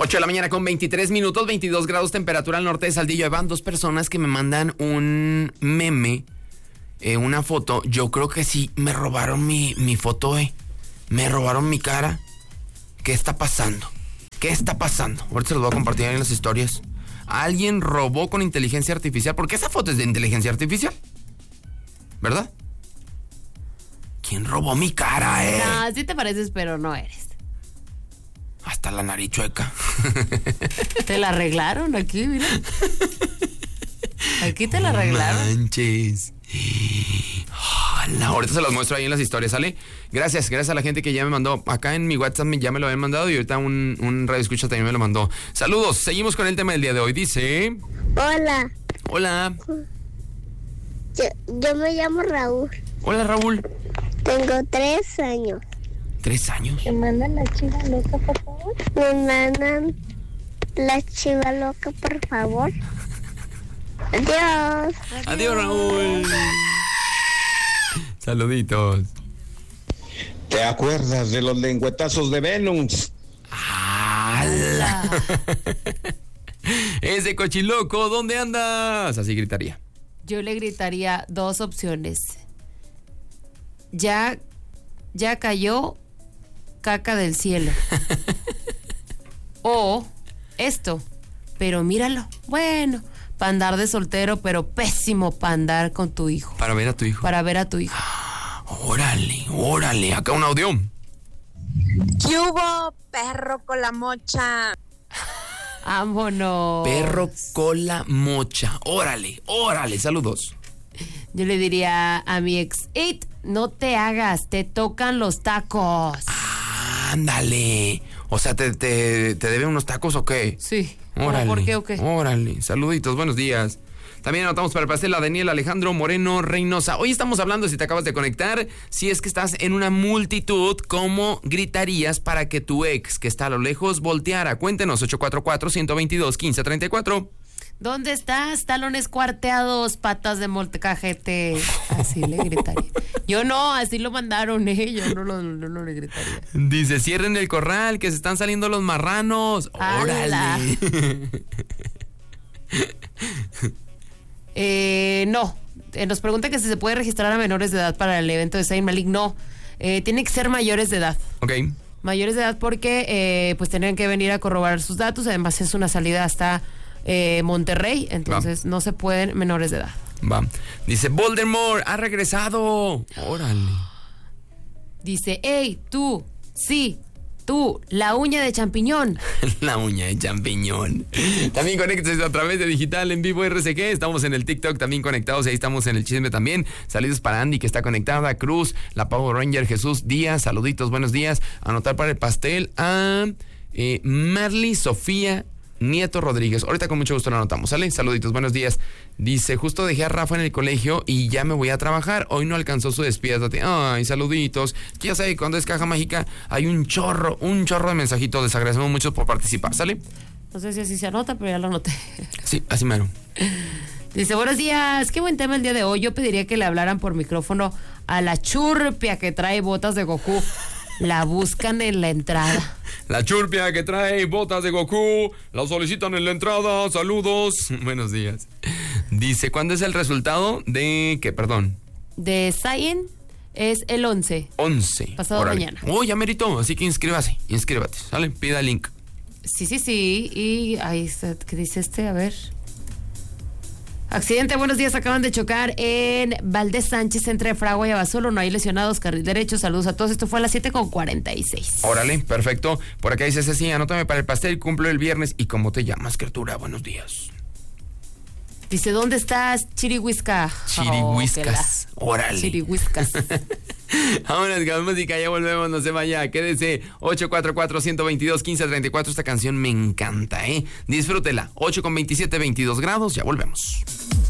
8 de la mañana con 23 minutos, 22 grados temperatura al norte de Saltillo. Ahí van dos personas que me mandan un meme, una foto. Yo creo que sí, me robaron mi foto, me robaron mi cara. ¿Qué está pasando? ¿Qué está pasando? Ahorita se los voy a compartir en las historias. Alguien robó con inteligencia artificial, porque esa foto es de inteligencia artificial, ¿verdad? ¿Quién robó mi cara, No, sí te pareces, pero no eres. Hasta la nariz chueca. Te la arreglaron aquí, mira. Aquí te la arreglaron. Manches. Ahorita se los muestro ahí en las historias, ¿sale? Gracias a la gente que ya me mandó. Acá en mi WhatsApp ya me lo habían mandado y ahorita un radio escucha también me lo mandó. Saludos, seguimos con el tema del día de hoy. Dice... Hola. Yo me llamo Raúl. Hola, Raúl. Tengo 3 años. ¿3 años? ¿Me mandan la chiva loca, por favor? ¿Me mandan la chiva loca, por favor? Adiós, Raúl. Saluditos. ¿Te acuerdas de los lengüetazos de Venus? ¡Hala! Ese cochiloco, ¿dónde andas? Así gritaría. Yo le gritaría 2 opciones. Ya cayó caca del cielo. O esto, pero míralo. Bueno, para andar de soltero, pero pésimo para andar con tu hijo. Para ver a tu hijo. Órale, acá un audio. ¿Qué hubo, perro con la mocha? Vámonos. Perro cola mocha. Órale, saludos. Yo le diría a mi ex, no te hagas, te tocan los tacos. Ándale. O sea, ¿te debe unos tacos o qué? Sí. Órale. ¿Por qué o qué? Órale, saluditos, buenos días. También anotamos para el pastel a Daniel Alejandro Moreno Reynosa. Hoy estamos hablando, si te acabas de conectar, si es que estás en una multitud, ¿cómo gritarías para que tu ex, que está a lo lejos, volteara? Cuéntenos, 844-122-1534. ¿Dónde estás? Talones cuarteados, patas de moltecajete. Así le gritaría. Yo no, así lo mandaron, yo no le gritaría. Dice, cierren el corral, que se están saliendo los marranos. ¡Órale! No. Nos pregunta que si se puede registrar a menores de edad para el evento de Zayn Malik. No. Tiene que ser mayores de edad. Ok. Mayores de edad porque pues tendrían que venir a corroborar sus datos. Además es una salida hasta Monterrey. Entonces no se pueden menores de edad. Va. Dice, Voldemort ha regresado. Órale. Dice, hey, tú, sí, tú, la uña de champiñón. La uña de champiñón. También conéctese a través de Digital en Vivo RCG. Estamos en el TikTok también conectados. Ahí estamos en el chisme también. Saludos para Andy, que está conectada. Cruz, la Power Ranger, Jesús Díaz. Saluditos, buenos días. Anotar para el pastel a Marly Sofía Nieto Rodríguez. Ahorita con mucho gusto lo anotamos, ¿sale? Saluditos, buenos días. Dice, justo dejé a Rafa en el colegio y ya me voy a trabajar. Hoy no alcanzó su despídate. Ay, saluditos. Que ya sabe, cuando es Caja Mágica hay un chorro de mensajitos. Les agradecemos mucho por participar, ¿sale? No sé si así se anota, pero ya lo anoté. Sí, así mero. Dice, buenos días, qué buen tema el día de hoy. Yo pediría que le hablaran por micrófono a la churpia que trae botas de Goku. La buscan en la entrada. La churpia que trae botas de Goku, la solicitan en la entrada. Saludos. Buenos días. Dice, ¿cuándo es el resultado de qué? Perdón. De Zayn es el 11. Pasado mañana. Oh, ya merito, así que inscríbate, ¿sale? Pida el link. Sí. Y ahí está, ¿qué dice este? A ver. Accidente, buenos días, acaban de chocar en Valdés Sánchez entre Fragua y Abasolo, no hay lesionados, carril derecho, saludos a todos, esto fue a las 7:46. Órale, perfecto, por acá dice Ceci, anótame para el pastel, cumplo el viernes, ¿y cómo te llamas, criatura? Buenos días. Dice, ¿dónde estás? Chirihuisca. Chirihuiscas, órale. Chirihuiscas. Vámonos con música, ya volvemos, no se vaya, quédese. 844-122-1534, esta canción me encanta, Disfrútela. 8:27, 22 grados, ya volvemos.